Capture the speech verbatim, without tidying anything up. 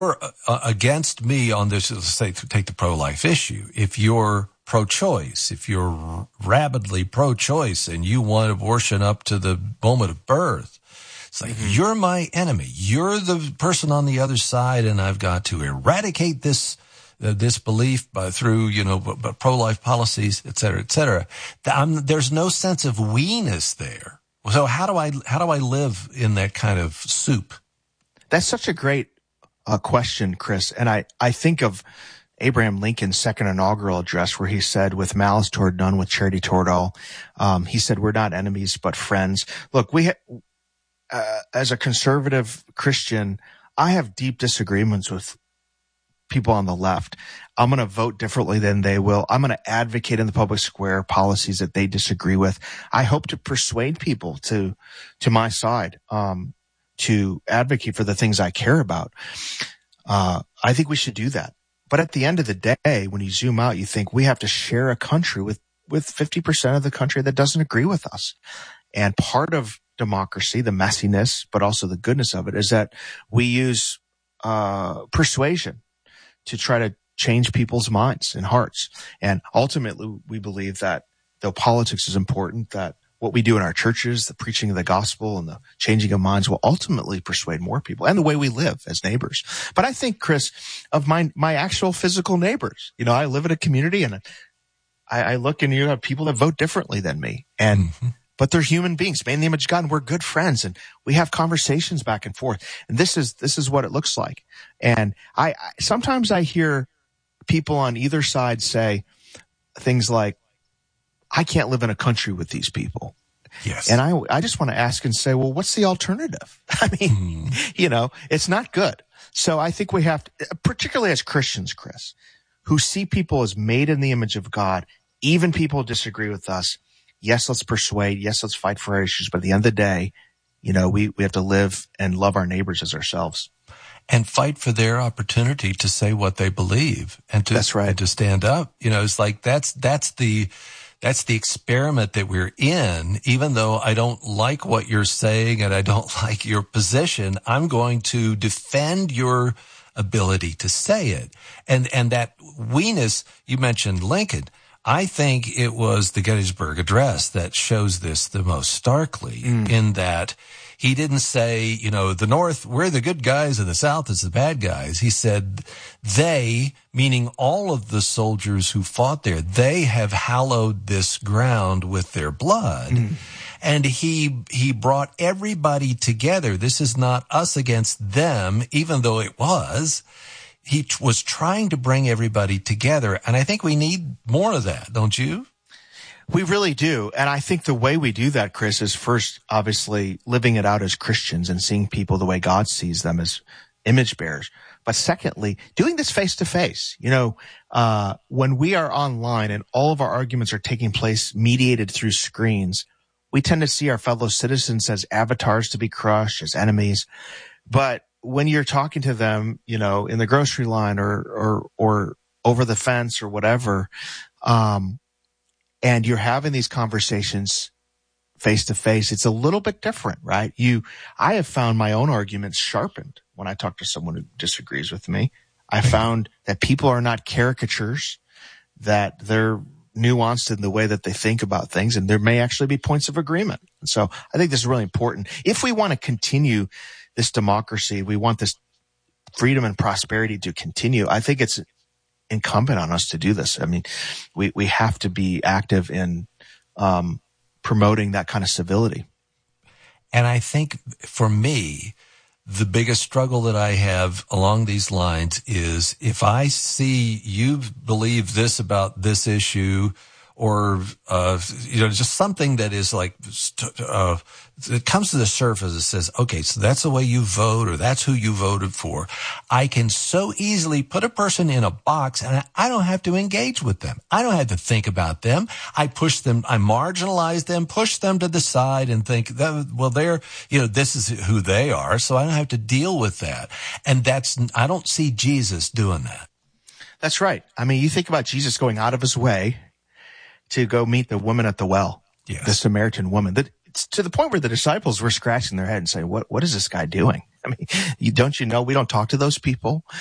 uh, against me on this, let's say, to take the pro-life issue, if you're pro-choice, if you're rabidly pro-choice and you want abortion up to the moment of birth, it's like, mm-hmm. you're my enemy. You're the person on the other side, and I've got to eradicate this uh, this belief by, through, you know, b- b- pro-life policies, et cetera, et cetera. I'm, there's no sense of we-ness there. So how do I how do I live in that kind of soup? That's such a great uh, question, Chris. And I, I think of Abraham Lincoln's second inaugural address where he said, with malice toward none, with charity toward all. Um, he said, we're not enemies, but friends. Look, we ha- uh, as a conservative Christian, I have deep disagreements with people on the left. I'm going to vote differently than they will. I'm going to advocate in the public square policies that they disagree with. I hope to persuade people to, to my side, um, to advocate for the things I care about. Uh, I think we should do that. But at the end of the day, when you zoom out, you think we have to share a country with, with fifty percent of the country that doesn't agree with us. And part of democracy, the messiness, but also the goodness of it, is that we use, uh, persuasion to try to change people's minds and hearts. And ultimately, we believe that though politics is important, that what we do in our churches, the preaching of the gospel and the changing of minds will ultimately persuade more people, and the way we live as neighbors. But I think, Chris, of my, my actual physical neighbors, you know, I live in a community and I, I look and you have people that vote differently than me. And, mm-hmm. but they're human beings made in the image of God, and we're good friends, and we have conversations back and forth. And this is, this is what it looks like. And I, I sometimes I hear people on either side say things like, I can't live in a country with these people. Yes. And I, I just want to ask and say, well, what's the alternative? I mean, mm. you know, it's not good. So I think we have to, particularly as Christians, Chris, who see people as made in the image of God, even people disagree with us. Yes, let's persuade. Yes, let's fight for our issues. But at the end of the day, you know, we, we have to live and love our neighbors as ourselves. And fight for their opportunity to say what they believe and to, that's right. and to stand up. You know, it's like that's, that's the, That's the experiment that we're in. Even though I don't like what you're saying and I don't like your position, I'm going to defend your ability to say it. And, and that we-ness, you mentioned Lincoln. I think it was the Gettysburg Address that shows this the most starkly, mm. in that he didn't say, you know, the North, we're the good guys and the South is the bad guys. He said they, meaning all of the soldiers who fought there, they have hallowed this ground with their blood. Mm. And he, he brought everybody together. This is not us against them, even though it was. He t- was trying to bring everybody together. And I think we need more of that, don't you? We really do. And I think the way we do that, Chris, is first, obviously, living it out as Christians and seeing people the way God sees them as image bearers. But secondly, doing this face to face. You know, uh, when we are online and all of our arguments are taking place mediated through screens, we tend to see our fellow citizens as avatars to be crushed, as enemies. But when you're talking to them, you know, in the grocery line or, or, or over the fence or whatever, um, and you're having these conversations face to face, it's a little bit different, right? You, I have found my own arguments sharpened when I talk to someone who disagrees with me. I found that people are not caricatures, that they're nuanced in the way that they think about things, and there may actually be points of agreement. And so I think this is really important. If we want to continue this democracy, we want this freedom and prosperity to continue, I think it's incumbent on us to do this. I mean, we, we have to be active in um, promoting that kind of civility. And I think for me, the biggest struggle that I have along these lines is if I see you believe this about this issue, or, uh, you know, just something that is like, uh, it comes to the surface and says, okay, so that's the way you vote, or that's who you voted for. I can so easily put a person in a box and I don't have to engage with them. I don't have to think about them. I push them, I marginalize them, push them to the side and think that, well, they're, you know, this is who they are. So I don't have to deal with that. And that's, I don't see Jesus doing that. That's right. I mean, you think about Jesus going out of his way to go meet the woman at the well, yes. the Samaritan woman. That it's to the point where the disciples were scratching their head and saying, "What? What is this guy doing?" I mean, you, don't you know we don't talk to those people?